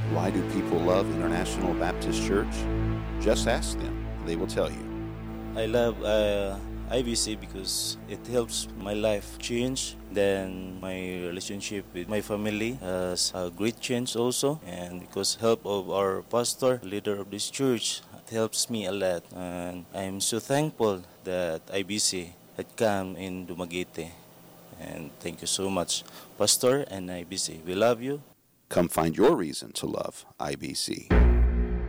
Why do people love International Baptist Church? Just ask them. They will tell you. I love IBC because it helps my life change. Then my relationship with my family has a great change also. And because help of our pastor, leader of this church, it helps me a lot. And I'm so thankful that IBC had come in Dumaguete. And thank you so much, Pastor and IBC. We love you. Come find your reason to love IBC.